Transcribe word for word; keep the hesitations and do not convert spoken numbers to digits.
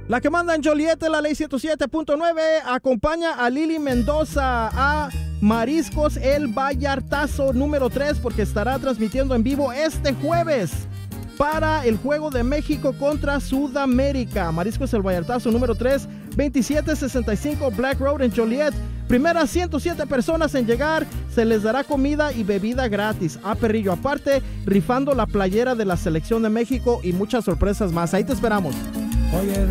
La que manda en Joliet, la ley ciento siete punto nueve, acompaña a Lili Mendoza a Mariscos El Vallartazo número tres, porque estará transmitiendo en vivo este jueves para el Juego de México contra Sudamérica. Mariscos El Vallartazo número tres, veintisiete sesenta y cinco Black Road en Joliet. Primeras ciento siete personas en llegar, se les dará comida y bebida gratis. A perrillo aparte, rifando la playera de la Selección de México y muchas sorpresas más. Ahí te esperamos. Oye,